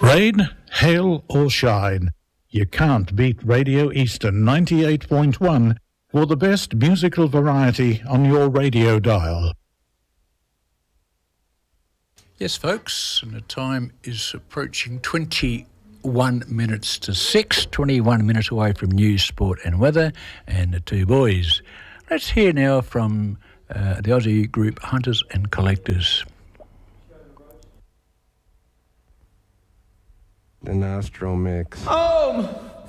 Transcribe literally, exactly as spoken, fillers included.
Rain, hail or shine, you can't beat Radio Eastern ninety-eight point one for the best musical variety on your radio dial. Yes, folks, and the time is approaching twenty-one minutes to six, twenty-one minutes away from news, sport and weather and the two boys. Let's hear now from uh, the Aussie group Hunters and Collectors. The Nostro Mix. Home!